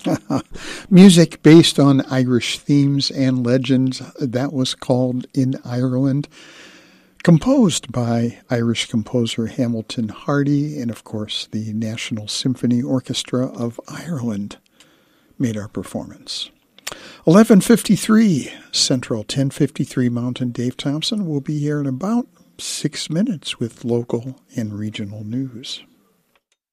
Music based on Irish themes and legends, that was called In Ireland, composed by Irish composer Hamilton Hardy, and of course the National Symphony Orchestra of Ireland made our performance. 11:53 Central, 10:53 Mountain. Dave Thompson will be here in about 6 minutes with local and regional news.